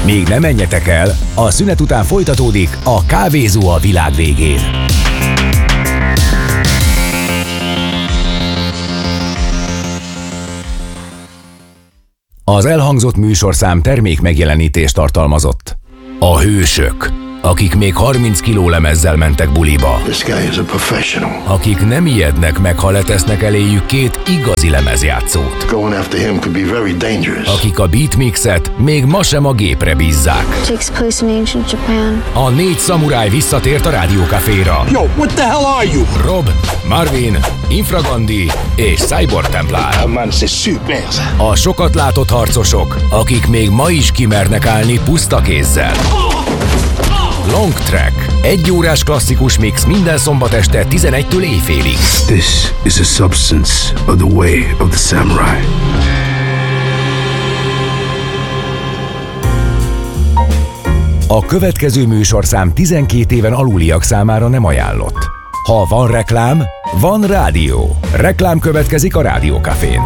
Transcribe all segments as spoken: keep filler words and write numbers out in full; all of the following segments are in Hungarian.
Még ne menjetek el, a szünet után folytatódik a Kávézó a világ végén. Az elhangzott műsorszám termék megjelenítést tartalmazott. A hősök, akik még harminc kiló lemezzel mentek buliba. This guy is a professional. Akik nem ijednek meg, ha letesznek eléjük két igazi lemezjátszót. Going after him could be very dangerous. Akik a beatmixet még ma sem a gépre bízzák. Takes place in ancient Japan. A négy szamuráj visszatért a Rádiókaféra. Yo, what the hell are you? Rob, Marvin, Infragandi és Cyborg Templár. Man, c'est super. A sokat látott harcosok, akik még ma is kimernek állni puszta kézzel. Long Track. Egy órás klasszikus mix minden szombat este tizenegytől éjfélig. This is a substance of the way of the samurai. A következő műsorszám tizenkét éven aluliak számára nem ajánlott. Ha van reklám, van rádió. Reklám következik a Rádiókafén.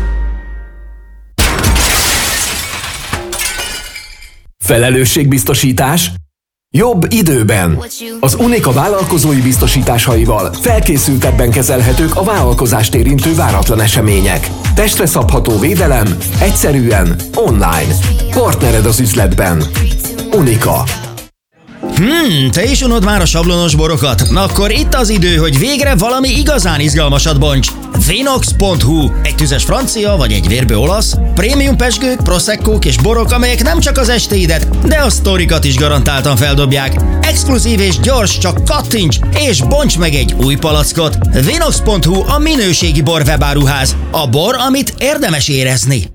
Felelősségbiztosítás? Jobb időben. Az Unica vállalkozói biztosításaival felkészültebben kezelhetők a vállalkozást érintő váratlan események. Testre szabható védelem, egyszerűen, online. Partnered az üzletben. Unica. Hmm, te is unod már a sablonos borokat? Na akkor itt az idő, hogy végre valami igazán izgalmasat bonts. Vinox pont hu. Egy tüzes francia vagy egy vérbő olasz, prémium pezsgők, proseccók és borok, amelyek nem csak az estéidet, de a sztorikat is garantáltan feldobják. Exkluzív és gyors, csak kattints és bonts meg egy új palackot. Vinox pont hu a minőségi bor webáruház. A bor, amit érdemes érezni.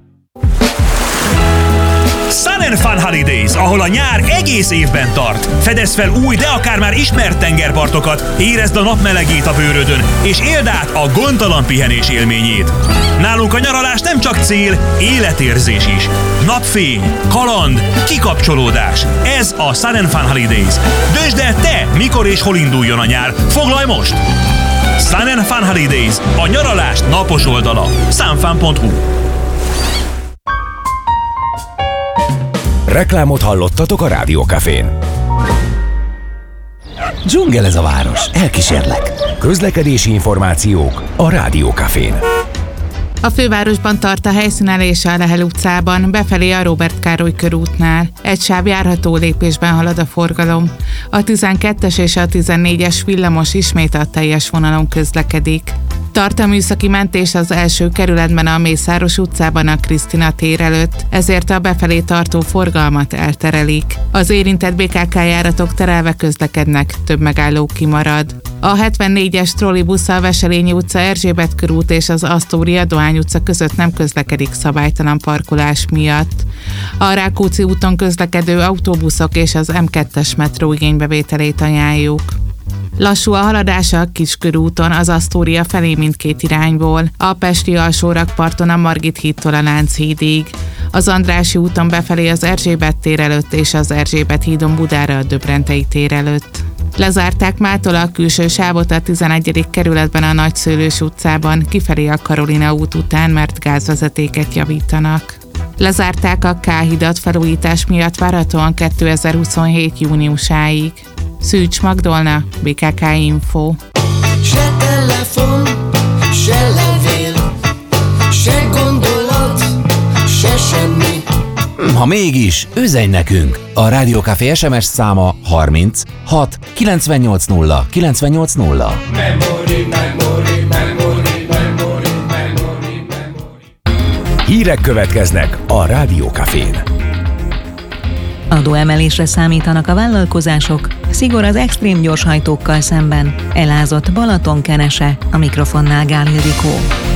Sun and Fun Holidays, ahol a nyár egész évben tart. Fedezd fel új, de akár már ismert tengerpartokat, érezd a napmelegét a bőrödön, és éld át a gondtalan pihenés élményét. Nálunk a nyaralás nem csak cél, életérzés is. Napfény, kaland, kikapcsolódás. Ez a Sun and Fun Holidays. Döntsd el te, mikor és hol induljon a nyár. Foglalj most! Sun and Fun Holidays, a nyaralás napos oldala. sunfun pont hu. Reklámot hallottatok a Rádiókafén. Dzsungel ez a város, elkísérlek. Közlekedési információk a Rádiókafén. A fővárosban tart a helyszínelése a Lehel utcában, befelé a Róbert Károly körútnál. Egy sáv járható lépésben halad a forgalom. A tizenkettes és a tizennégyes villamos ismét a teljes vonalon közlekedik. Tart a műszaki mentés az első kerületben a Mészáros utcában a Krisztina tér előtt, ezért a befelé tartó forgalmat elterelik. Az érintett bé ká ká járatok terelve közlekednek, több megálló kimarad. A hetvennégyes trollibusz a Veselényi utca, Erzsébet körút és az Asztória Dohány utca között nem közlekedik szabálytalan parkolás miatt. A Rákóczi úton közlekedő autóbuszok és az em kettes metró igénybevételét ajánljuk. Lassú a haladása a Kiskörúton, az Asztória felé mindkét irányból, a pesti alsórakparton a Margit hídtól a Lánchídig, az Andrássy úton befelé az Erzsébet tér előtt és az Erzsébet hídon Budára a Döbrentei tér előtt. Lezárták mától a külső sávot a tizenegyedik kerületben a Nagyszőlős utcában, kifelé a Karolina út után, mert gázvezetéket javítanak. Lezárták a K-hidat felújítás miatt várhatóan kétezer-huszonhét júniusáig. Szűcs Magdolna, bé ká ká Info. Se telefon, se levél, se gondolat, se semmi. Ha mégis, üzenj nekünk! A Rádiókafé es em es száma harminc hat kilencvennyolc nulla kilencvennyolc nulla. Memory, memory, memory, memory, memory, memory. Hírek következnek a Rádiókafén. Adóemelésre számítanak a vállalkozások, szigor az extrém gyorshajtókkal szemben. Elázott Balatonkenese, a mikrofonnál Gál Ildikó.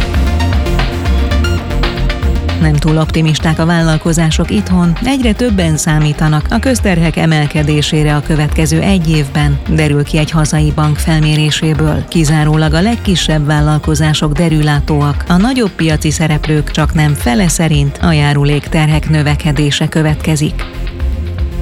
Nem túl optimisták a vállalkozások itthon, egyre többen számítanak a közterhek emelkedésére a következő egy évben, derül ki egy hazai bank felméréséből. Kizárólag a legkisebb vállalkozások derülátóak, a nagyobb piaci szereplők csak nem fele szerint a járulékterhek növekedése következik.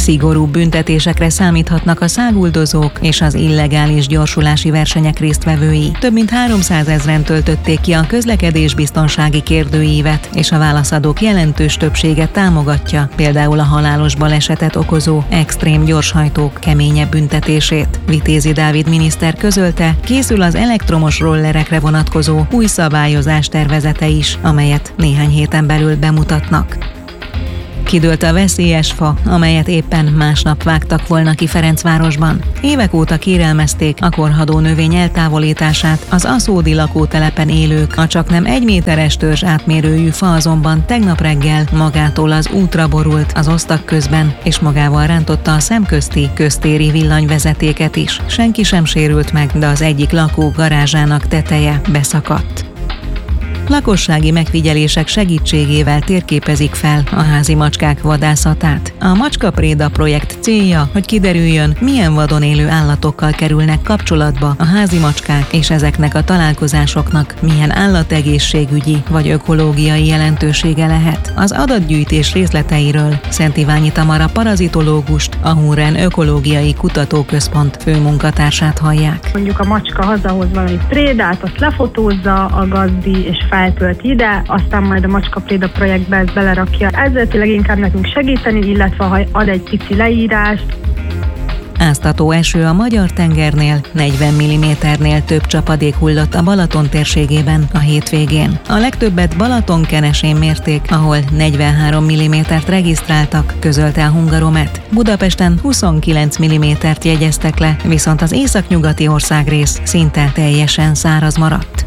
Szigorú büntetésekre számíthatnak a száguldozók és az illegális gyorsulási versenyek résztvevői. Több mint háromszázezren töltötték ki a közlekedésbiztonsági kérdőívet, és a válaszadók jelentős többsége támogatja például a halálos balesetet okozó extrém gyorshajtók keményebb büntetését. Vitézi Dávid miniszter közölte, készül az elektromos rollerekre vonatkozó új szabályozás tervezete is, amelyet néhány héten belül bemutatnak. Kidőlt a veszélyes fa, amelyet éppen másnap vágtak volna ki Ferencvárosban. Évek óta kérelmezték a korhadó növény eltávolítását, az aszódi lakótelepen élők. A csaknem egy méteres törzs átmérőjű fa azonban tegnap reggel magától az útra borult az osztag közben, és magával rántotta a szemközti köztéri villanyvezetéket is. Senki sem sérült meg, de az egyik lakó garázsának teteje beszakadt. Lakossági megfigyelések segítségével térképezik fel a házi macskák vadászatát. A Macskapréda projekt célja, hogy kiderüljön, milyen vadon élő állatokkal kerülnek kapcsolatba a házi macskák, és ezeknek a találkozásoknak milyen állategészségügyi vagy ökológiai jelentősége lehet. Az adatgyűjtés részleteiről Szent Iványi Tamara parazitológust, a Hunren Ökológiai Kutatóközpont főmunkatársát hallják. Mondjuk a macska hazahoz valami prédát, azt lefotózza a gazdi, és feltölti ide, aztán majd a Macskapréda projektbe ezt belerakja. Ezzel leginkább nekünk segíteni, illetve ha ad egy pici leírást. Áztató eső a Magyar-tengernél, negyven milliméternél több csapadék hullott a Balaton térségében a hétvégén. A legtöbbet Balatonkenesén mérték, ahol negyvenhárom millimétert regisztráltak, közölte a Hungaromet. Budapesten huszonkilenc millimétert jegyeztek le, viszont az északnyugati országrész szinte teljesen száraz maradt.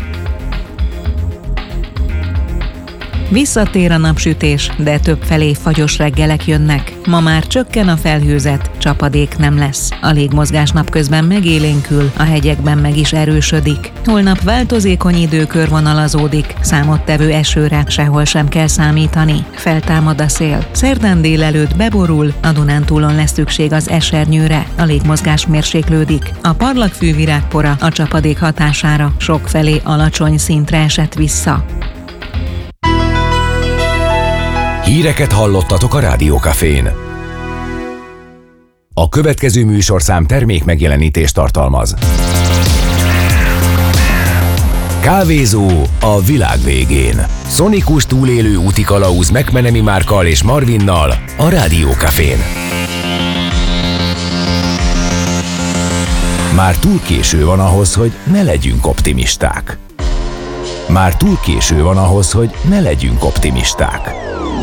Visszatér a napsütés, de többfelé fagyos reggelek jönnek. Ma már csökken a felhőzet, csapadék nem lesz. A légmozgás napközben megélénkül, a hegyekben meg is erősödik. Holnap változékony idő körvonalazódik, számottevő esőre sehol sem kell számítani. Feltámad a szél. Szerdán délelőtt beborul, a Dunántúlon lesz szükség az esernyőre. A légmozgás mérséklődik. A parlagfű virágpora a csapadék hatására sokfelé alacsony szintre esett vissza. Híreket hallottatok a Rádió Cafén. A következő műsorszám termék megjelenítést tartalmaz. Kávézó a világ végén. Szonikus túlélő úti kalauz McMenemy Márkkal és Marvinnal a Rádió Cafén. Már túl késő van ahhoz, hogy ne legyünk optimisták. Már túl késő van ahhoz, hogy ne legyünk optimisták.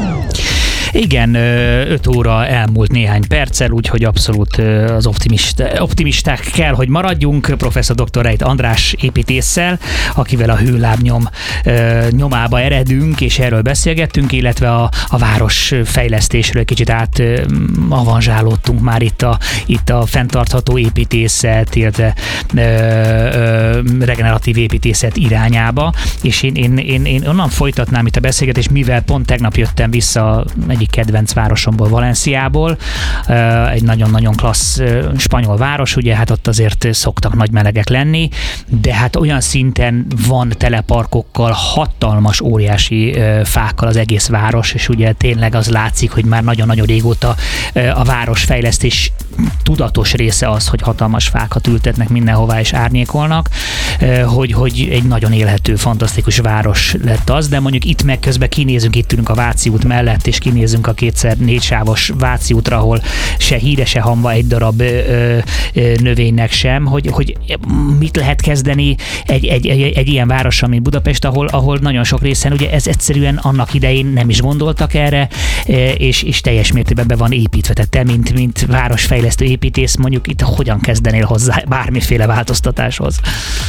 Igen, öt óra elmúlt néhány perccel, úgyhogy abszolút az optimist, optimisták kell, hogy maradjunk. Professzor doktor Rejt András építésszel, akivel a hőlábnyom nyomába eredünk, és erről beszélgettünk, illetve a, a város fejlesztésről kicsit át avanzsálódtunk már itt a, itt a fenntartható építészet, illetve ö, ö, regeneratív építészet irányába, és én, én, én, én onnan folytatnám itt a beszélgetést, mivel pont tegnap jöttem vissza egyik kedvenc városomból, Valenciából, egy nagyon-nagyon klassz spanyol város, ugye hát ott azért szoktak nagy melegek lenni, de hát olyan szinten van teleparkokkal, hatalmas, óriási fákkal az egész város, és ugye tényleg az látszik, hogy már nagyon-nagyon régóta a városfejlesztés tudatos része az, hogy hatalmas fákat ültetnek mindenhová és árnyékolnak, hogy, hogy egy nagyon élhető, fantasztikus város lett az, de mondjuk itt meg közben kinézünk, itt ülünk a Váci út mellett, és kinézünk a kétszer négysávos Váci útra, ahol se híre, se hamva egy darab ö, ö, növénynek sem, hogy, hogy mit lehet kezdeni egy, egy, egy, egy ilyen várossal, mint Budapest, ahol, ahol nagyon sok részen ugye ez egyszerűen annak idején nem is gondoltak erre, és, és teljes mértékben be van építve. Tehát te, mint, mint városfejlesztő építész, mondjuk itt hogyan kezdenél hozzá bármiféle változtatáshoz?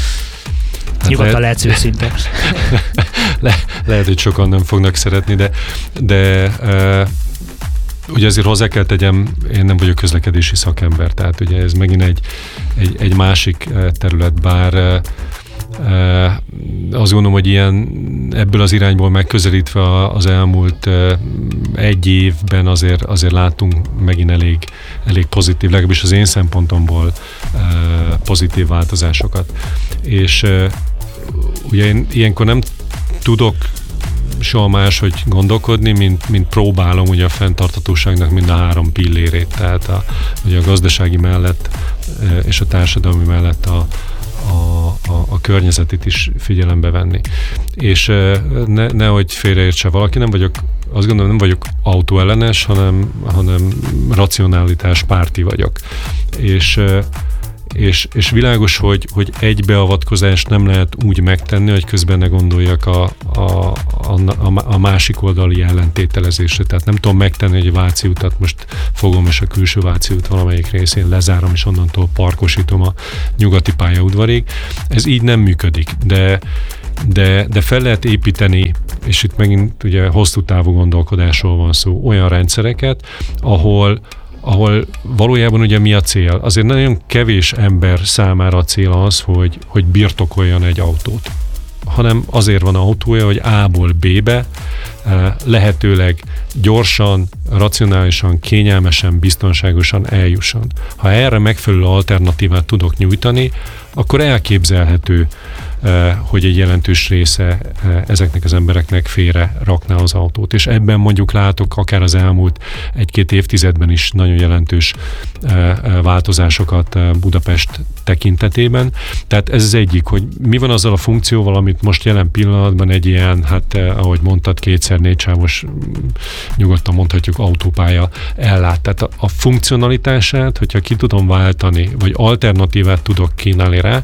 Hát nyugodtan lehet őszinte. Le, lehet, hogy sokan nem fognak szeretni, de, de uh, ugye azért hozzá kell tegyem, én nem vagyok közlekedési szakember, tehát ugye ez megint egy, egy, egy másik terület, bár uh, uh, azt gondolom, hogy ilyen ebből az irányból megközelítve az elmúlt uh, egy évben azért, azért látunk megint elég, elég pozitív, legalábbis az én szempontomból uh, pozitív változásokat. És uh, ugye én ilyenkor nem tudok soha máshogy gondolkodni, mint, mint próbálom ugye a fenntarthatóságnak mind a három pillérét, tehát a, ugye a gazdasági mellett és a társadalmi mellett a, a, a, a környezetet is figyelembe venni. És ne, nehogy félreértse valaki, nem vagyok, azt gondolom, nem vagyok autóellenes, hanem, hanem racionalitás párti vagyok. És És, és világos, hogy, hogy egy beavatkozást nem lehet úgy megtenni, hogy közben ne gondoljak a, a, a, a másik oldali ellentételezésre. Tehát nem tudom megtenni, hogy a Váci utat most fogom, és a külső Váci út valamelyik részén lezárom, és onnantól parkosítom a nyugati pályaudvarig. Ez így nem működik, de, de, de fel lehet építeni, és itt megint ugye hosszú távú gondolkodásról van szó, olyan rendszereket, ahol ahol valójában ugye mi a cél? Azért nagyon kevés ember számára a cél az, hogy, hogy birtokoljon egy autót, hanem azért van autója, hogy A-ból B-be lehetőleg gyorsan, racionálisan, kényelmesen, biztonságosan eljusson. Ha erre megfelelő alternatívát tudok nyújtani, akkor elképzelhető, hogy egy jelentős része ezeknek az embereknek félre rakná az autót. És ebben mondjuk látok akár az elmúlt egy-két évtizedben is nagyon jelentős változásokat Budapest tekintetében. Tehát ez az egyik, hogy mi van azzal a funkcióval, amit most jelen pillanatban egy ilyen, hát ahogy mondtad, kétszer négy sávos, nyugodtan mondhatjuk autópálya ellát. Tehát a, a funkcionalitását, hogyha ki tudom váltani, vagy alternatívát tudok kínálni rá,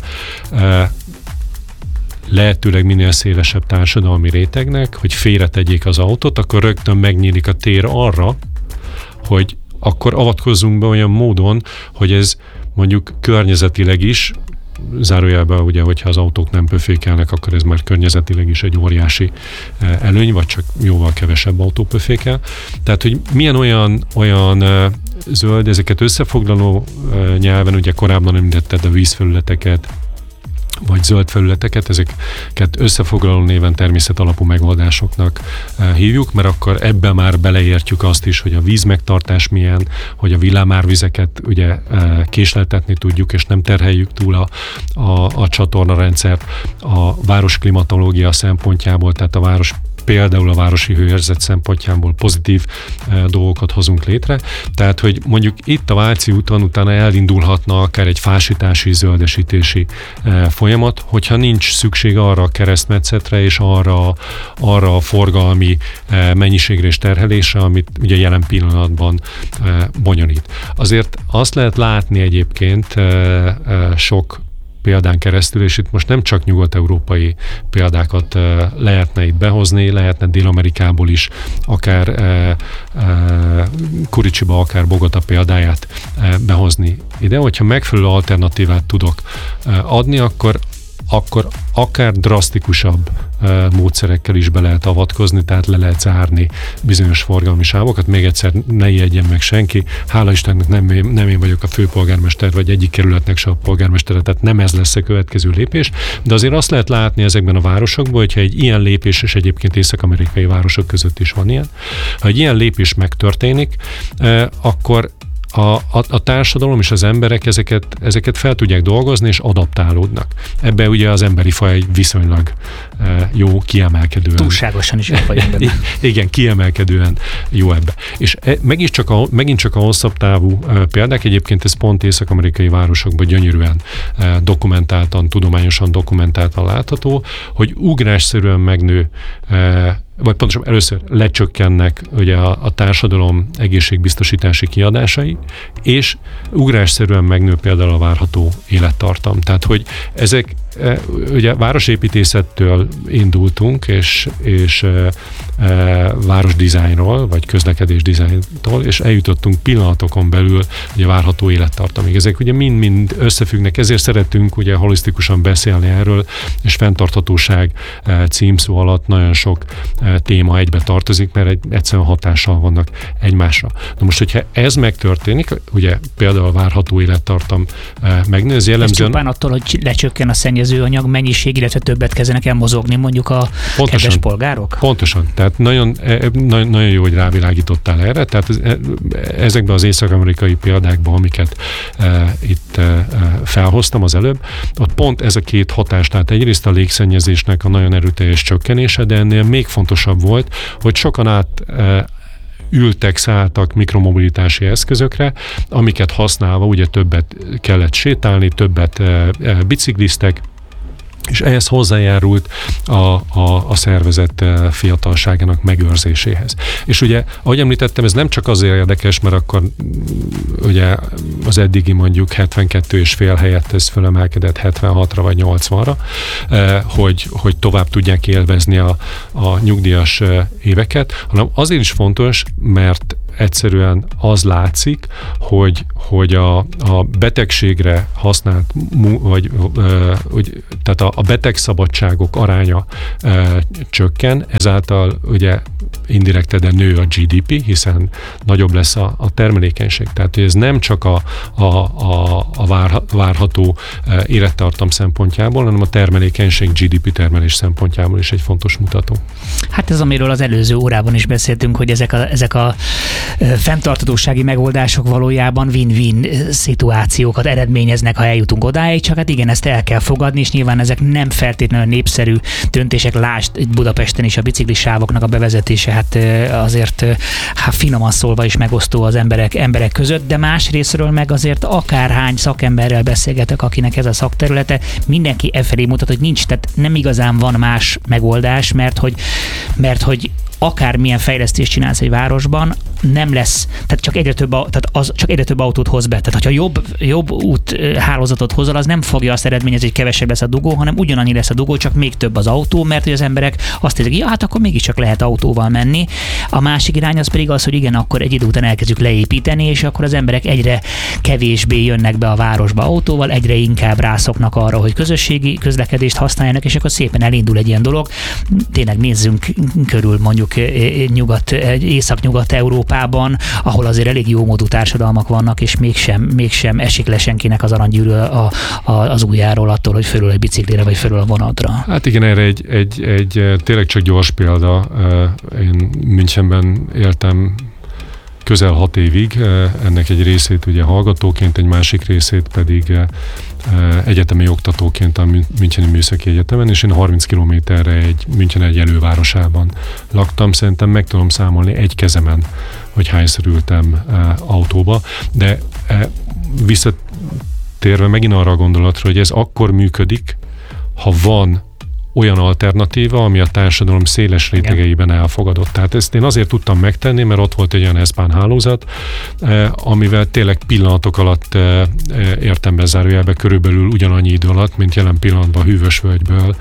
lehetőleg minél szélesebb társadalmi rétegnek, hogy félretegyék az autót, akkor rögtön megnyílik a tér arra, hogy akkor avatkozzunk be olyan módon, hogy ez mondjuk környezetileg is, zárójelben ugye, hogyha az autók nem pöfékelnek, akkor ez már környezetileg is egy óriási előny, vagy csak jóval kevesebb autó pöfékel. Tehát, hogy milyen olyan, olyan zöld, ezeket összefoglaló nyelven, ugye korábban említetted a vízfelületeket, vagy zöld felületeket, ezeket összefoglaló néven természetalapú megoldásoknak hívjuk, mert akkor ebben már beleértjük azt is, hogy a vízmegtartás milyen, hogy a villámárvizeket ugye késleltetni tudjuk, és nem terheljük túl a, a, a csatornarendszert a város klimatológia szempontjából, tehát a város például a városi hőérzet szempontjából pozitív e, dolgokat hozunk létre. Tehát, hogy mondjuk itt a Váci úton utána elindulhatna akár egy fásítási, zöldesítési e, folyamat, hogyha nincs szükség arra a keresztmetszetre és arra, arra a forgalmi e, mennyiségre és terhelésre, amit ugye jelen pillanatban e, bonyolít. Azért azt lehet látni egyébként e, e, sok példán keresztül, és itt most nem csak nyugat-európai példákat uh, lehetne itt behozni, lehetne Dél-Amerikából is, akár uh, uh, Curitiba, akár Bogota példáját uh, behozni ide. Hogyha megfelelő alternatívát tudok uh, adni, akkor akkor akár drasztikusabb uh, módszerekkel is be lehet avatkozni, tehát le lehet zárni bizonyos forgalmi sávokat. Még egyszer ne ijedjen meg senki. Hála Istennek nem, nem én vagyok a főpolgármester, vagy egyik kerületnek se a polgármestere, tehát nem ez lesz a következő lépés, de azért azt lehet látni ezekben a városokban, hogyha egy ilyen lépés, és egyébként észak-amerikai városok között is van ilyen, ha egy ilyen lépés megtörténik, uh, akkor A, a, a társadalom és az emberek ezeket, ezeket fel tudják dolgozni, és adaptálódnak. Ebben ugye az emberi faj viszonylag e, jó, kiemelkedően. Túlságosan is jó vagyok benne. Igen, kiemelkedően jó ebbe. És e, megint csak a, megint csak a hosszabb távú e, példák, egyébként ez pont észak-amerikai városokban gyönyörűen e, dokumentáltan, tudományosan dokumentáltan látható, hogy ugrásszerűen megnő e, vagy pontosan először lecsökkennek ugye a, a társadalom egészségbiztosítási kiadásai, és ugrásszerűen megnő például a várható élettartam. Tehát, hogy ezek ugye városépítészettől indultunk, és, és e, e, városdizájnról, vagy közlekedés dizájntól, és eljutottunk pillanatokon belül ugye várható élettartamig. Ezek ugye mind-mind összefüggnek, ezért szeretünk ugye holisztikusan beszélni erről, és fenntarthatóság e, címszó alatt nagyon sok e, téma egybe tartozik, mert egy, egyszerűen hatással vannak egymásra. Na most, hogyha ez megtörténik, ugye például a várható élettartam e, megnő, ez jellemzően... Ez csupán attól, hogy lecsökken a szennyezőanyag mennyiség, illetve többet kezdenek el mozogni mondjuk a pontosan, kedves polgárok? Pontosan. Tehát nagyon, nagyon, nagyon jó, hogy rávilágítottál erre. Tehát ezekben az észak-amerikai példákban, amiket e, itt e, felhoztam az előbb, ott pont ez a két hatás, tehát egyrészt a légszennyezésnek a nagyon erőteljes csökkenése, de ennél még fontosabb legfontosabb volt, hogy sokan át ültek, szálltak mikromobilitási eszközökre, amiket használva ugye többet kellett sétálni, többet bicikliztek, és ehhez hozzájárult a, a, a szervezet fiatalságának megőrzéséhez. És ugye, ahogy említettem, ez nem csak azért érdekes, mert akkor ugye az eddigi mondjuk hetvenkettő és fél helyett ez fölemelkedett hetvenhatra vagy nyolcvanra, hogy, hogy tovább tudják élvezni a, a nyugdíjas éveket, hanem azért is fontos, mert egyszerűen az látszik, hogy, hogy a, a betegségre használt, vagy, vagy tehát a, a betegszabadságok aránya e, csökken, ezáltal ugye indirekte, de nő a gé dé pé, hiszen nagyobb lesz a, a termelékenység. Tehát ez nem csak a, a, a, a vár, várható élettartam szempontjából, hanem a termelékenység gé dé pé termelés szempontjából is egy fontos mutató. Hát ez, amiről az előző órában is beszéltünk, hogy ezek a, ezek a fenntarthatósági megoldások valójában win-win szituációkat eredményeznek, ha eljutunk odáig, csak hát igen, ezt el kell fogadni, és nyilván ezek nem feltétlenül népszerű döntések. Lásd, Budapesten is a biciklisávoknak a bevezetése, hát azért hát finoman szólva is megosztó az emberek, emberek között, de más részről meg azért akárhány szakemberrel beszélgetek, akinek ez a szakterülete, mindenki e felé mutat, hogy nincs, tehát nem igazán van más megoldás, mert hogy, mert hogy akármilyen fejlesztést csinálsz egy városban, nem lesz, tehát csak egyre több, tehát az csak egyre több autót hoz be. Tehát, hogyha jobb, jobb úthálózatot hozol, az nem fogja azt eredményezni, hogy kevesebb lesz a dugó, hanem ugyanannyi lesz a dugó, csak még több az autó, mert hogy az emberek azt érzik, ja, hát akkor mégiscsak lehet autóval menni. A másik irány az pedig az, hogy igen, akkor egy idő után elkezdjük leépíteni, és akkor az emberek egyre kevésbé jönnek be a városba autóval, egyre inkább rászoknak arra, hogy közösségi közlekedést használjanak, és akkor szépen elindul egy ilyen dolog. Tényleg nézzünk körül mondjuk nyugat, észak-nyugat Európában, ahol azért elég jó módú társadalmak vannak, és mégsem, mégsem esik le senkinek az aranygyűrű a, a, az ujjáról attól, hogy fölül egy biciklire, vagy fölül a vonatra. Hát igen, erre egy, egy, egy tényleg csak gyors példa. Én Münchenben éltem közel hat évig, ennek egy részét ugye hallgatóként, egy másik részét pedig egyetemi oktatóként a Müncheni Műszaki Egyetemen, és én harminc kilométerre egy München egy elővárosában laktam. Szerintem meg tudom számolni egy kezemen, hogy hányszor ültem autóba, de visszatérve megint arra a gondolatra, hogy ez akkor működik, ha van olyan alternatíva, ami a társadalom széles rétegeiben elfogadott. Tehát ezt én azért tudtam megtenni, mert ott volt egy olyan eszpán hálózat, amivel tényleg pillanatok alatt értem bezárójelbe körülbelül ugyanannyi idő alatt, mint jelen pillanatban a Hűvösvölgyből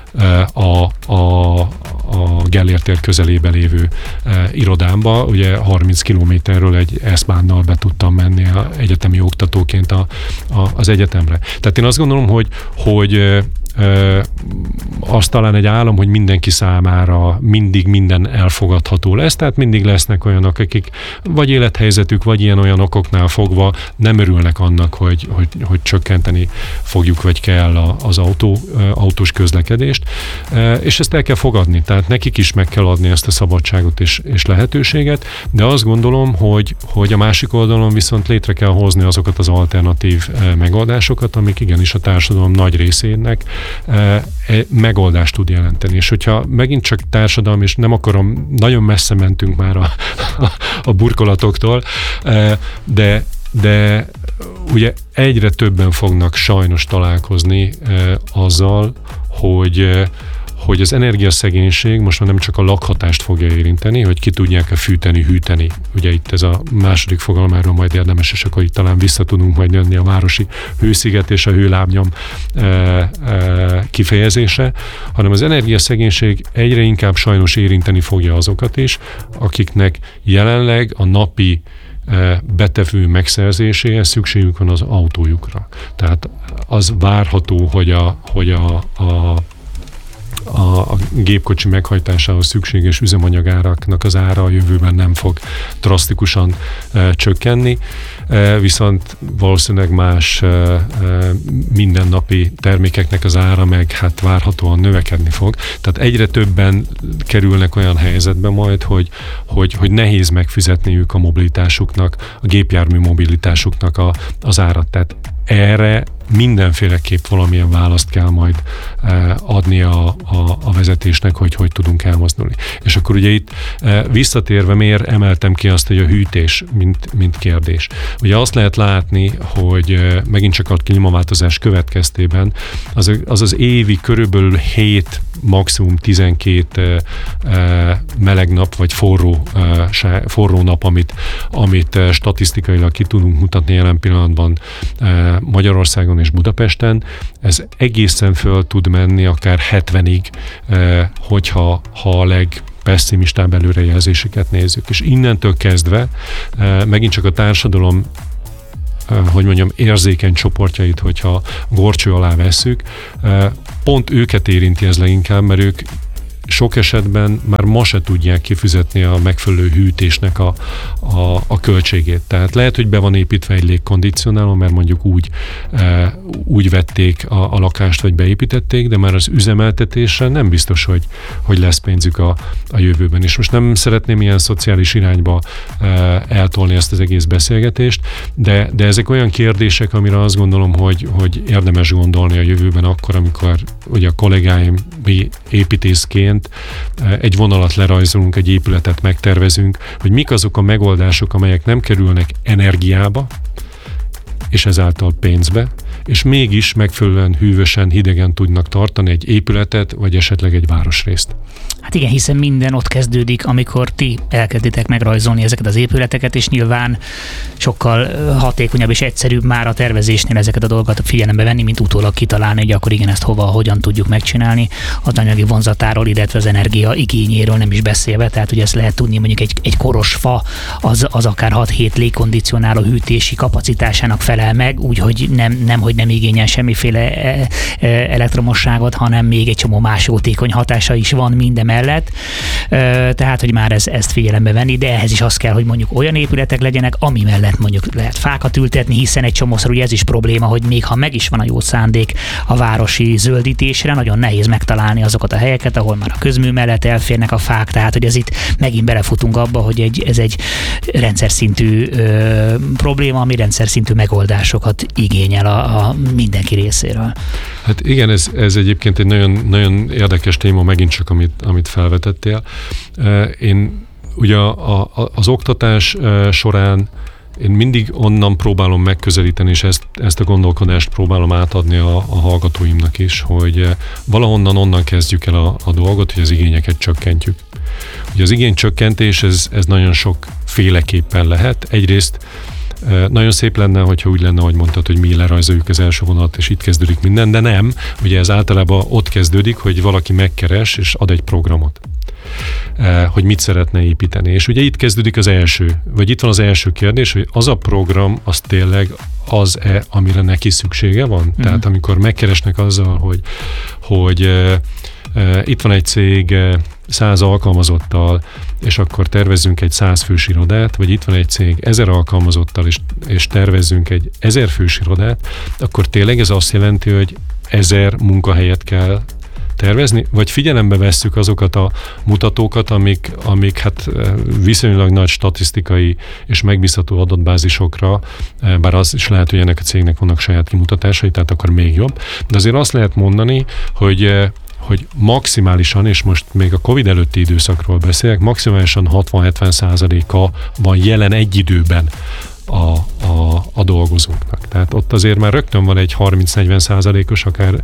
a, a, a Gellért tér közelébe lévő e, irodámba. Ugye harminc kilométerről egy eszbánnal be tudtam menni a egyetemi oktatóként a, a, az egyetemre. Tehát én azt gondolom, hogy, hogy e, e, az talán egy álom, hogy mindenki számára mindig minden elfogadható lesz, tehát mindig lesznek olyanok, akik vagy élethelyzetük, vagy ilyen-olyan okoknál fogva nem örülnek annak, hogy, hogy, hogy csökkenteni fogjuk, vagy kell a, az autó, autós közlekedést, és ezt el kell fogadni, tehát nekik is meg kell adni ezt a szabadságot és, és lehetőséget, de azt gondolom, hogy, hogy a másik oldalon viszont létre kell hozni azokat az alternatív megoldásokat, amik igenis a társadalom nagy részének megoldást tud jelenteni. És hogyha megint csak társadalom, és nem akarom, nagyon messze mentünk már a, a, a burkolatoktól, de, de ugye egyre többen fognak sajnos találkozni azzal, hogy hogy az energiaszegénység most már nem csak a lakhatást fogja érinteni, hogy ki tudják-e fűteni, hűteni. Ugye itt ez a második fogalmáról majd érdemes, és akkor itt talán vissza tudunk majd jönni a városi hősziget és a hőlábnyom e, e, kifejezése, hanem az energiaszegénység egyre inkább sajnos érinteni fogja azokat is, akiknek jelenleg a napi betevő megszerzéséhez szükségük van az autójukra. Tehát az várható, hogy a, hogy a, a A, a gépkocsi meghajtásához szükséges üzemanyagáraknak az ára a jövőben nem fog drasztikusan e, csökkenni, e, viszont valószínűleg más e, e, mindennapi termékeknek az ára meg hát várhatóan növekedni fog. Tehát egyre többen kerülnek olyan helyzetbe majd, hogy, hogy, hogy nehéz megfizetniük a mobilitásuknak, a gépjármű mobilitásuknak a, az árat. Tehát erre mindenféleképp valamilyen választ kell majd adni a, a, a vezetésnek, hogy hogy tudunk elmozdulni. És akkor ugye itt visszatérve, miért emeltem ki azt, hogy a hűtés, mint, mint kérdés. Ugye azt lehet látni, hogy megint csak a klímaváltozás következtében az az, az évi körülbelül hét, maximum tizenkét meleg nap, vagy forró, forró nap, amit, amit statisztikailag ki tudunk mutatni jelen pillanatban Magyarországon és Budapesten, ez egészen föl tud menni akár hetvenig, hogyha ha a leg pesszimistább előrejelzéseket nézzük. És innentől kezdve megint csak a társadalom, hogy mondjam, érzékeny csoportjait, hogyha górcső alá vesszük, pont őket érinti ez leginkább, mert ők sok esetben már ma se tudják kifizetni a megfelelő hűtésnek a, a, a költségét. Tehát lehet, hogy be van építve egy légkondicionáló, mert mondjuk úgy, e, úgy vették a, a lakást, vagy beépítették, de már az üzemeltetésre nem biztos, hogy, hogy lesz pénzük a, a jövőben. És most nem szeretném ilyen szociális irányba e, eltolni ezt az egész beszélgetést, de, de ezek olyan kérdések, amire azt gondolom, hogy, hogy érdemes gondolni a jövőben akkor, amikor ugye a kollégáim, mi építészként egy vonalat lerajzolunk, egy épületet megtervezünk, hogy mik azok a megoldások, amelyek nem kerülnek energiába, és ezáltal pénzbe, és mégis megfelelően hűvösen, hidegen tudnak tartani egy épületet, vagy esetleg egy városrészt. Hát igen, hiszen minden ott kezdődik, amikor ti elkezditek megrajzolni ezeket az épületeket, és nyilván sokkal hatékonyabb és egyszerűbb már a tervezésnél ezeket a dolgokat figyelembe venni, mint utólag kitalálni, hogy akkor igen, ezt hova, hogyan tudjuk megcsinálni. Az anyagi vonzatáról, illetve az energia igényéről nem is beszélve, tehát ugye ezt lehet tudni, mondjuk egy, egy koros fa, az, az akár hat-hét légkondicionáló hűtési kapacitásának felel meg, úgyhogy nem, nem, hogy nem igényel semmiféle elektromosságot, hanem még egy csomó más jótékony hatása is van minden mellett, tehát, hogy már ez, ezt figyelembe venni, de ehhez is az kell, hogy mondjuk olyan épületek legyenek, ami mellett mondjuk lehet fákat ültetni, hiszen egy csomószor ugye ez is probléma, hogy még ha meg is van a jó szándék a városi zöldítésre, nagyon nehéz megtalálni azokat a helyeket, ahol már a közmű mellett elférnek a fák, tehát, hogy ez itt megint belefutunk abba, hogy egy, ez egy rendszer szintű ö, probléma, ami rendszer szintű megoldásokat igényel a, a mindenki részéről. Hát igen, ez, ez egyébként egy nagyon, nagyon érdekes téma, megint csak amit, amit felvetettél. Én ugye a, a, az oktatás során én mindig onnan próbálom megközelíteni, és ezt, ezt a gondolkodást próbálom átadni a, a hallgatóimnak is, hogy valahonnan onnan kezdjük el a, a dolgot, hogy az igényeket csökkentjük. Ugye az igénycsökkentés, ez, ez nagyon sok féleképpen lehet. Egyrészt nagyon szép lenne, hogyha úgy lenne, ahogy mondtad, hogy mi lerajzoljuk az első vonalat, és itt kezdődik minden, de nem. Ugye ez általában ott kezdődik, hogy valaki megkeres, és ad egy programot, hogy mit szeretne építeni. És ugye itt kezdődik az első, vagy itt van az első kérdés, hogy az a program, az tényleg az-e, amire neki szüksége van? Mm. Tehát amikor megkeresnek azzal, hogy, hogy uh, uh, itt van egy cég uh, száz alkalmazottal, és akkor tervezzünk egy száz fős irodát, vagy itt van egy cég ezer alkalmazottal, és, és tervezzünk egy ezer fős irodát, akkor tényleg ez azt jelenti, hogy ezer munkahelyet kell tervezni, vagy figyelembe vesszük azokat a mutatókat, amik, amik hát viszonylag nagy statisztikai és megbízható adatbázisokra, bár az is lehet, hogy ennek a cégnek vannak saját kimutatásai, tehát akkor még jobb, de azért azt lehet mondani, hogy hogy maximálisan, és most még a Covid előtti időszakról beszélek, maximálisan hatvan-hetven százaléka van jelen egy időben a, a, a dolgozóknak. Tehát ott azért már rögtön van egy harminc-negyven százalékos akár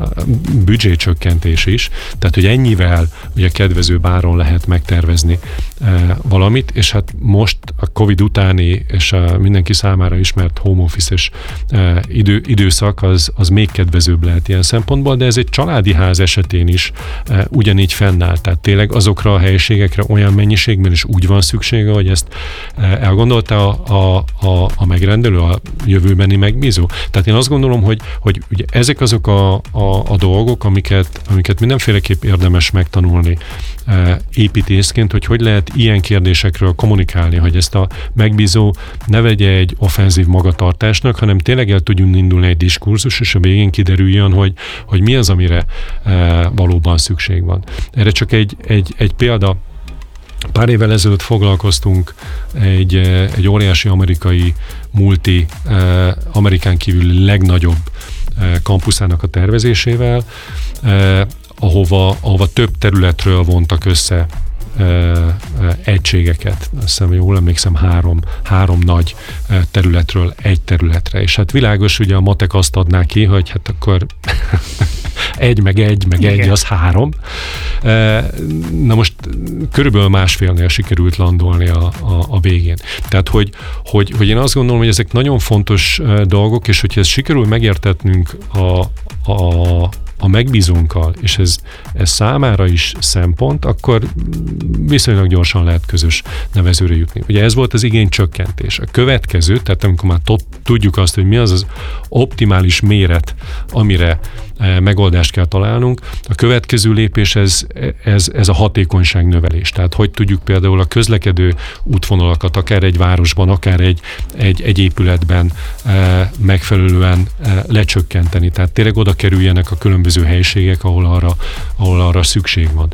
büdzsécsökkentés is, tehát hogy ennyivel ugye kedvező áron lehet megtervezni e, valamit, és hát most a Covid utáni és a mindenki számára ismert home office-es e, idő, időszak az, az még kedvezőbb lehet ilyen szempontból, de ez egy családi ház esetén is e, ugyanígy fennáll. Tehát tényleg azokra a helyiségekre olyan mennyiségben is úgy van szüksége, hogy ezt e, elgondolta a, a A, a megrendelő, a jövőbeni megbízó. Tehát én azt gondolom, hogy, hogy ugye ezek azok a, a, a dolgok, amiket, amiket mindenféleképp érdemes megtanulni e, építészként, hogy hogy lehet ilyen kérdésekről kommunikálni, hogy ezt a megbízó ne vegye egy offenzív magatartásnak, hanem tényleg el tudjunk indulni egy diskurzus, és a végén kiderüljön, hogy, hogy mi az, amire e, valóban szükség van. Erre csak egy, egy, egy példa. Pár évvel ezelőtt foglalkoztunk egy, egy óriási amerikai multi, Amerikán kívüli legnagyobb kampuszának a tervezésével, ahova, ahova több területről vontak össze egységeket. Azt hiszem, jól emlékszem, három, három nagy területről egy területre. És hát világos, ugye a matek azt adná ki, hogy hát akkor egy, meg egy, meg Igen. egy, az három. Na most körülbelül másfélnél sikerült landolni a, a, a végén. Tehát, hogy, hogy, hogy én azt gondolom, hogy ezek nagyon fontos dolgok, és hogyha ezt sikerül megértetnünk a, a a megbízónkkal, és ez, ez számára is szempont, akkor viszonylag gyorsan lehet közös nevezőre jutni. Ugye ez volt az igénycsökkentés. A következő, tehát amikor már tudjuk azt, hogy mi az az optimális méret, amire megoldást kell találnunk, a következő lépés ez, ez, ez a hatékonyság növelés. Tehát hogy tudjuk például a közlekedő útvonalakat, akár egy városban, akár egy, egy, egy épületben megfelelően lecsökkenteni. Tehát tényleg oda kerüljenek a különböző helyiségek, ahol arra, ahol arra szükség van.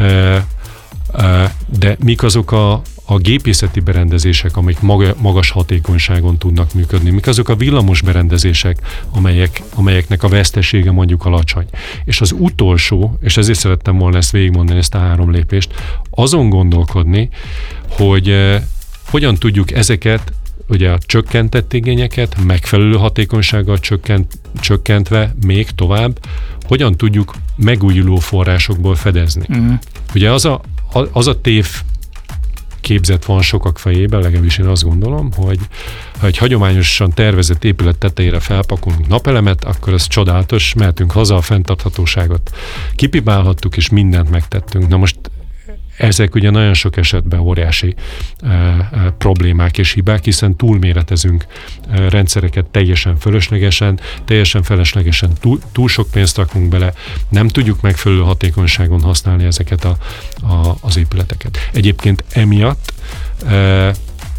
De mik azok a, a gépészeti berendezések, amik magas hatékonyságon tudnak működni? Mik azok a villamos berendezések, amelyek, amelyeknek a vesztesége mondjuk alacsony? És az utolsó, és ezért szerettem volna ezt végigmondani, ezt a három lépést, azon gondolkodni, hogy eh, hogyan tudjuk ezeket, ugye a csökkentett igényeket, megfelelő hatékonysággal csökkent, csökkentve még tovább, hogyan tudjuk megújuló forrásokból fedezni. Mm. Ugye az a, az a tév képzet van sokak fejében, legalábbis én azt gondolom, hogy ha egy hagyományosan tervezett épület tetejére felpakolunk napelemet, akkor ez csodálatos, mehetünk haza, a fenntarthatóságot kipipálhattuk, és mindent megtettünk. Na most ezek ugye nagyon sok esetben óriási e, e, problémák és hibák, hiszen túlméretezünk e, rendszereket teljesen fölöslegesen, teljesen feleslegesen túl, túl sok pénzt rakunk bele, nem tudjuk megfelelő hatékonyságon használni ezeket a, a, az épületeket. Egyébként emiatt e,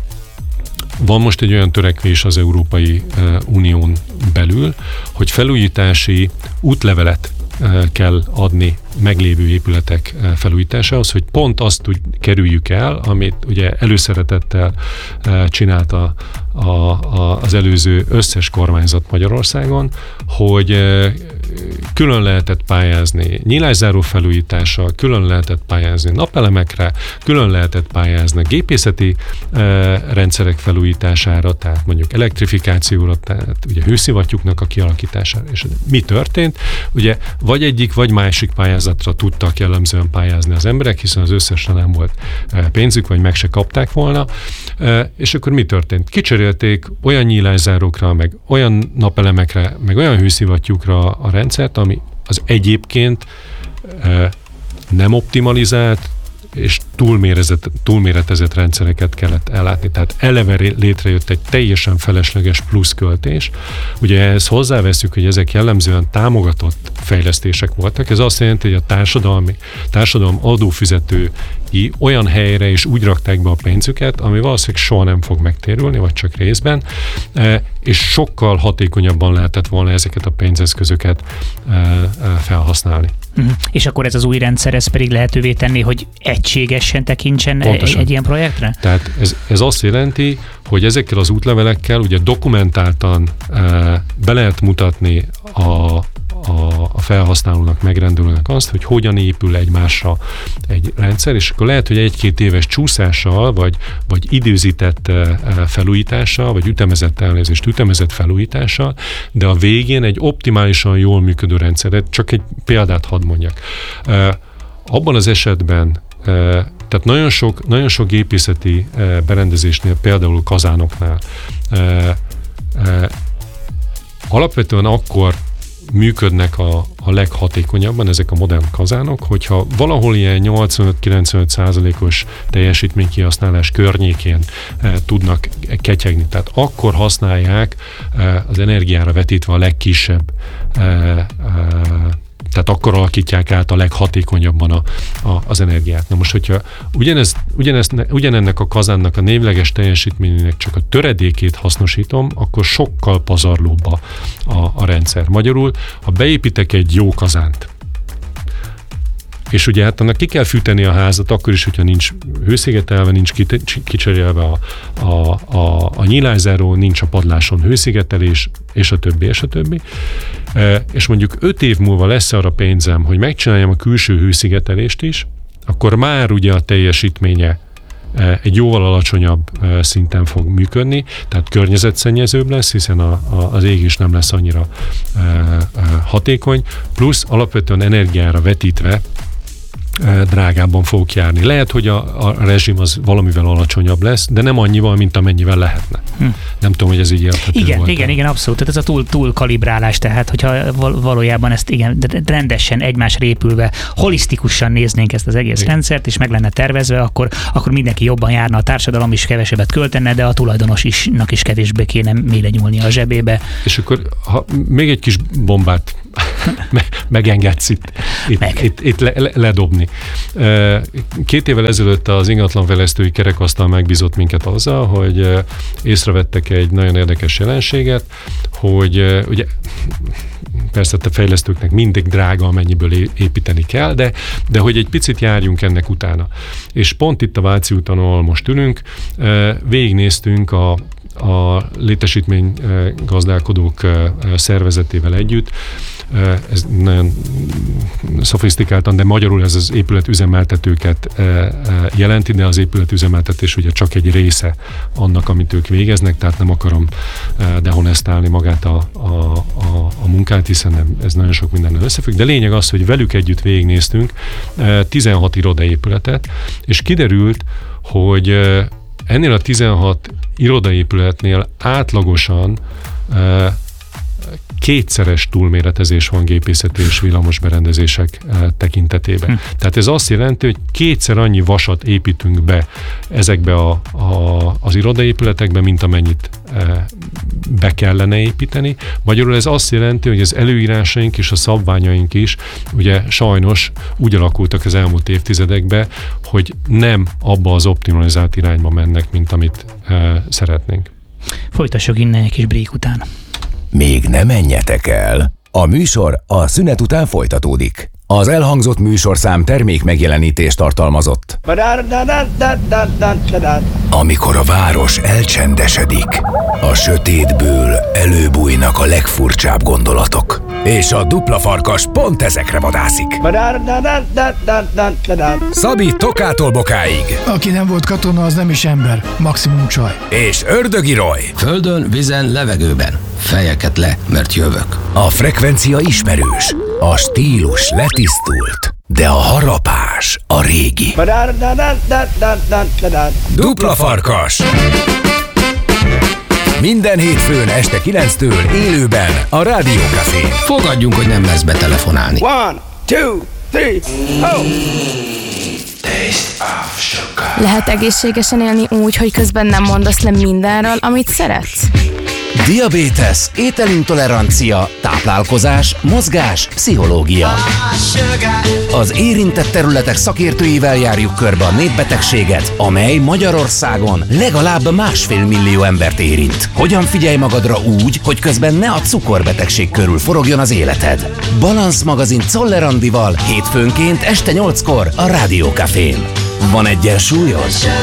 van most egy olyan törekvés az Európai Unión belül, hogy felújítási útlevelet kell adni meglévő épületek felújításához, hogy pont azt tud, kerüljük el, amit ugye előszeretettel csinálta a, a, az előző összes kormányzat Magyarországon, hogy külön lehetett pályázni nyilászáró felújítással, külön lehetett pályázni napelemekre, külön lehetett pályázni gépészeti rendszerek felújítására, tehát mondjuk elektrifikációra, tehát ugye hőszivattyúknak a kialakítására. És mi történt? Ugye vagy egyik, vagy másik pályázatra tudtak jellemzően pályázni az emberek, hiszen az összesre nem volt pénzük, vagy meg se kapták volna. És akkor mi történt? Kicserélték olyan nyílászárókra, meg olyan napelemekre, meg olyan hőszivattyúkra a rendszert, ami az egyébként nem optimalizált, és túlméretezett, túlméretezett rendszereket kellett ellátni. Tehát eleve létrejött egy teljesen felesleges pluszköltés. Ugye ehhez hozzáveszünk, hogy ezek jellemzően támogatott fejlesztések voltak. Ez azt jelenti, hogy a társadalmi, társadalom adófizetői olyan helyre is úgy rakták be a pénzüket, ami valószínűleg soha nem fog megtérülni, vagy csak részben, és sokkal hatékonyabban lehetett volna ezeket a pénzeszközöket felhasználni. Uh-huh. És akkor ez az új rendszer, ez pedig lehetővé tenni, hogy egységesen tekintsen egy, egy ilyen projektre? Tehát ez, ez azt jelenti, hogy ezekkel az útlevelekkel ugye dokumentáltan e, be lehet mutatni a, a, a felhasználónak, megrendelőnek azt, hogy hogyan épül egymásra egy rendszer, és akkor lehet, hogy egy-két éves csúszással, vagy, vagy időzített e, felújítással, vagy ütemezett elnézést, ütemezett felújítással, de a végén egy optimálisan jól működő rendszeret, csak egy példát hadd mondjak. E, abban az esetben tehát nagyon sok, nagyon sok gépészeti berendezésnél, például kazánoknál alapvetően akkor működnek a, a leghatékonyabban ezek a modern kazánok, hogyha valahol ilyen nyolcvanöt-kilencvenöt százalékos teljesítménykihasználás környékén e, tudnak ketyegni. Tehát akkor használják e, az energiára vetítve a legkisebb e, e, tehát akkor alakítják át a leghatékonyabban a, a, az energiát. Na most, hogyha ugyanez, ugyanez, ugyanennek a kazánnak a névleges teljesítményének csak a töredékét hasznosítom, akkor sokkal pazarlóbb a, a, a rendszer. Magyarul, ha beépítek egy jó kazánt, És ugye hát annak ki kell fűteni a házat, akkor is, hogyha nincs hőszigetelve, nincs kicserélve a, a, a, a nyílászáró, nincs a padláson hőszigetelés, és a többi, és a többi. E, és mondjuk öt év múlva lesz arra pénzem, hogy megcsináljam a külső hőszigetelést is, akkor már ugye a teljesítménye egy jóval alacsonyabb szinten fog működni, tehát környezetszennyezőbb lesz, hiszen a, a, az ég is nem lesz annyira e, e, hatékony, plusz alapvetően energiára vetítve drágábban fogok járni. Lehet, hogy a, a rezsim az valamivel alacsonyabb lesz, de nem annyival, mint amennyivel lehetne. Hm. Nem tudom, hogy ez így érthető Igen, volt. igen, igen, abszolút. Tehát ez a túl, túl kalibrálás, tehát hogyha valójában ezt igen, rendesen, egymásra épülve, holisztikusan néznénk ezt az egész igen. rendszert, és meg lenne tervezve, akkor, akkor mindenki jobban járna, a társadalom is kevesebbet költene, de a tulajdonos isnak is kevésbé kéne mélyre nyúlni a zsebébe. És akkor ha még egy kis bombát megengedsz itt, itt, itt, itt le, le, ledobni. Két évvel ezelőtt az ingatlanfejlesztői kerekasztal megbízott minket azzal, hogy észrevettek egy nagyon érdekes jelenséget, hogy ugye persze a fejlesztőknek mindig drága, amennyiből építeni kell, de, de hogy egy picit járjunk ennek utána. És pont itt a Váci úton, ahol most ülünk, végignéztünk a a létesítmény gazdálkodók szervezetével együtt. Ez nagyon szofisztikáltan, de magyarul ez az épületüzemeltetőket jelenti, de az épületüzemeltetés ugye csak egy része annak, amit ők végeznek, tehát nem akarom dehonestálni magát a, a, a, a munkát, hiszen nem, ez nagyon sok mindennel összefügg, de lényeg az, hogy velük együtt végignéztünk tizenhat irodaépületet, és kiderült, hogy ennél a tizenhat irodaépületnél átlagosan uh, kétszeres túlméretezés van gépészeti és villamos berendezések uh, tekintetében. Hm. Tehát ez azt jelenti, hogy kétszer annyi vasat építünk be ezekbe a, a, az irodaépületekbe, mint amennyit uh, be kellene építeni. Magyarul ez azt jelenti, hogy az előírásaink és a szabványaink is ugye sajnos úgy alakultak az elmúlt évtizedekben, hogy nem abba az optimalizált irányba mennek, mint amit uh, szeretnénk. Folytassuk innen egy kis break után. Még ne menjetek el! A műsor a szünet után folytatódik. Az elhangzott műsorszám termék megjelenítést tartalmazott. Amikor a város elcsendesedik, a sötétből előbújnak a legfurcsább gondolatok. És a dupla farkas pont ezekre vadászik. Szabi Tokától Bokáig. Aki nem volt katona, az nem is ember, maximum csaj. És Ördögi Roy. Földön, vízen, levegőben. Fejeket le, mert jövök. A frekvencia ismerős, a stílus letisztult, de a harapás a régi. Dupla farkas. Minden hétfőn este kilenctől élőben a Rádió Cafén. Fogadjunk, hogy nem lesz betelefonálni. One, two, three, oh! Lehet egészségesen élni úgy, hogy közben nem mondasz le mindenről, amit szeretsz? Diabétesz, ételintolerancia, táplálkozás, mozgás, pszichológia. Az érintett területek szakértőivel járjuk körbe a népbetegséget, amely Magyarországon legalább másfél millió embert érint. Hogyan figyelj magadra úgy, hogy közben ne a cukorbetegség körül forogjon az életed? Balansz magazin Czoller Andival hétfőnként este nyolckor a Rádió Cafén. Van egyensúlyod?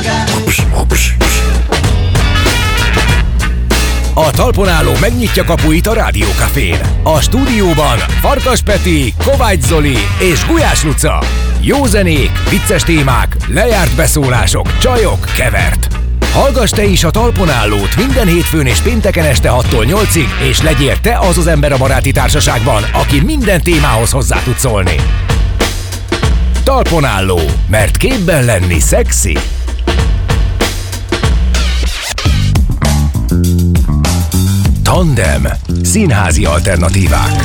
A talpon álló megnyitja kapuit a Rádió Cafén. A stúdióban Farkas Peti, Kovács Zoli és Gulyás Luca. Jó zenék, vicces témák, lejárt beszólások, csajok, kevert. Hallgass te is a talpon állót minden hétfőn és pénteken este hattól nyolcig, és legyél te az az ember a baráti társaságban, aki minden témához hozzá tud szólni. Talpon álló, mert képben lenni szexi. Tandem. Színházi alternatívák.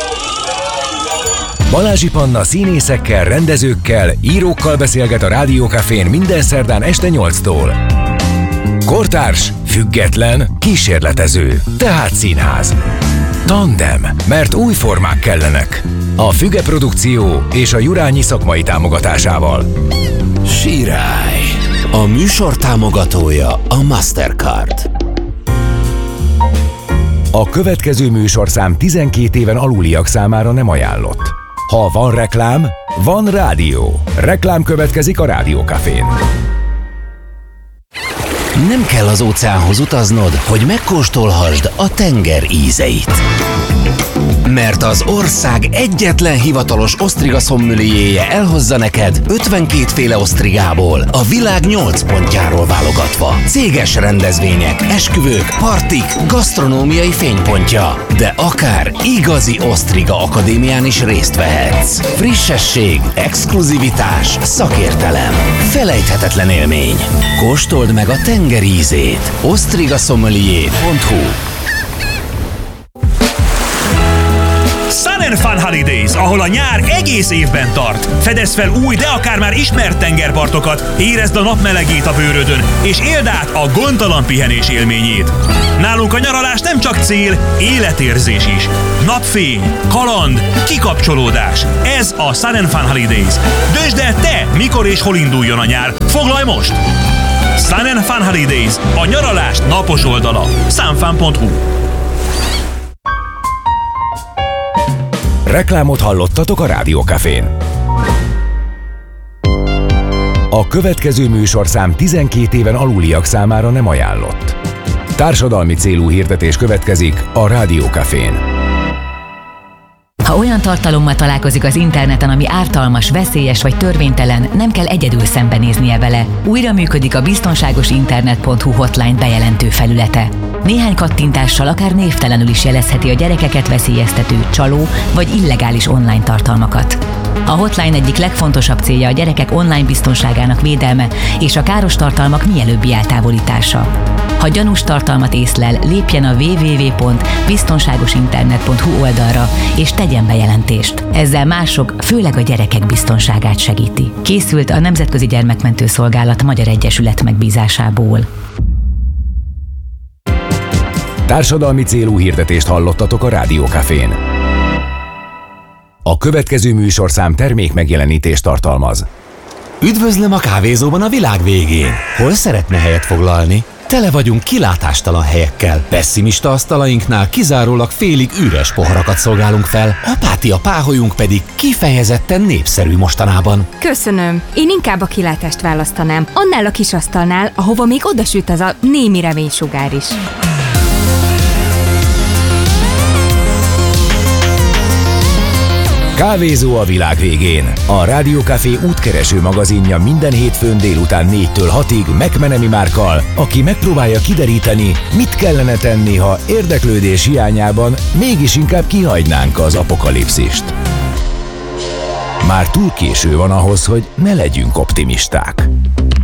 Balázsi Panna színészekkel, rendezőkkel, írókkal beszélget a Rádió Cafén minden szerdán este nyolctól. Kortárs, független, kísérletező, tehát színház. Tandem, mert új formák kellenek. A Füge Produkció és a Jurányi szakmai támogatásával. Sirály. A műsor támogatója a Mastercard. A következő műsorszám tizenkét éven aluliak számára nem ajánlott. Ha van reklám, Van rádió. Reklám következik a Rádió Cafén. Nem kell az óceánhoz utaznod, hogy megkóstolhassd a tenger ízeit. Mert az ország egyetlen hivatalos osztriga szommelierje elhozza neked ötvenkét féle osztrigából, a világ nyolc pontjáról válogatva. Céges rendezvények, esküvők, partik, gasztronómiai fénypontja. De akár igazi osztriga akadémián is részt vehetsz. Frissesség, exkluzivitás, szakértelem. Felejthetetlen élmény. Kóstold meg a tenger ízét. osztriga sommelier pont hu. Sun and Fun Holidays, ahol a nyár egész évben tart. Fedezd fel új, de akár már ismert tengerpartokat, érezd a napmelegét a bőrödön, és éld át a gondtalan pihenés élményét. Nálunk a nyaralás nem csak cél, életérzés is. Napfény, kaland, kikapcsolódás. Ez a Sun and Fun Holidays. Döntsd el te, mikor és hol induljon a nyár. Foglalj most! Sun and Fun Holidays, a nyaralás napos oldala. sunfun pont hu. Reklámot hallottatok a Rádió Cafén. A következő műsorszám tizenkét éven aluliak számára nem ajánlott. Társadalmi célú hirdetés következik a Rádió Cafén. Ha olyan tartalommal találkozik az interneten, ami ártalmas, veszélyes vagy törvénytelen, nem kell egyedül szembenéznie vele. Újra működik a biztonságosinternet pont hu hotline bejelentő felülete. Néhány kattintással akár névtelenül is jelezheti a gyerekeket veszélyeztető, csaló vagy illegális online tartalmakat. A hotline egyik legfontosabb célja a gyerekek online biztonságának védelme és a káros tartalmak mielőbbi eltávolítása. Ha gyanús tartalmat észlel, lépjen a double-u double-u double-u pont biztonságosinternet pont hu oldalra és tegyen bejelentést. Ezzel mások, főleg a gyerekek biztonságát segíti. Készült a Nemzetközi Gyermekmentő Szolgálat Magyar Egyesület megbízásából. Társadalmi célú hirdetést hallottatok a Rádió Cafén. A következő műsorszám termék megjelenítést tartalmaz. Üdvözlöm a kávézóban a világ végén. Hol szeretne helyet foglalni? Tele vagyunk kilátástalan helyekkel. Pessimista asztalainknál kizárólag félig üres poharakat szolgálunk fel, apátia páholyunk pedig kifejezetten népszerű mostanában. Köszönöm. Én inkább a kilátást választanám. Annál a kis asztalnál, ahova még odasüt az a némi reménysugár is. Kávézó a világ végén. A Rádió Café útkereső magazinja minden hétfőn délután négytől hatig McMenemy Márkkal, aki megpróbálja kideríteni, mit kellene tenni, ha érdeklődés hiányában mégis inkább kihagynánk az apokalipszist. Már túl késő van ahhoz, hogy ne legyünk optimisták.